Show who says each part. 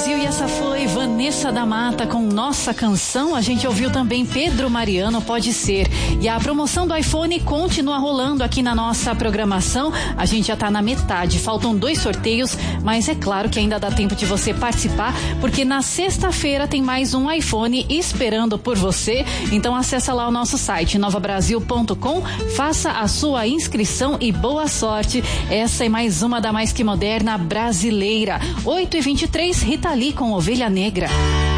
Speaker 1: Brasil, e essa foi Vanessa da Mata com Nossa Canção. A gente ouviu também Pedro Mariano, Pode Ser. E a promoção do iPhone continua rolando aqui na nossa programação. A gente já tá na metade, faltam 2 sorteios, mas é claro que ainda dá tempo de você participar, porque na sexta-feira tem mais um iPhone esperando por você. Então acessa lá o nosso site novabrasil.com, faça a sua inscrição e boa sorte. Essa é mais uma da Mais Que Moderna brasileira. 8h23, Rita Lee com Ovelha Negra.